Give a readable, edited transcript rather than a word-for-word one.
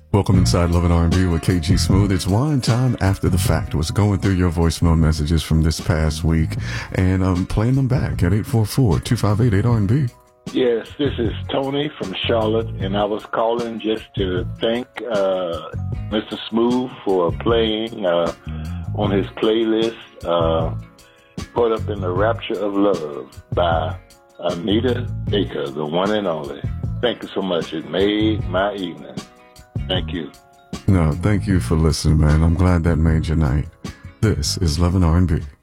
Welcome inside Love and R&B with KG Smooth. It's wine time after the fact. Was going through your voicemail messages from this past week, and I'm playing them back at 844-258-8-R&B. Yes, this is Tony from Charlotte, and I was calling just to thank Mr. Smooth for playing on his playlist, Caught Up in the Rapture of Love by Anita Baker, the one and only. Thank you so much. It made my evening. Thank you. No, thank you for listening, man. I'm glad that made your night. This is Love and R&B.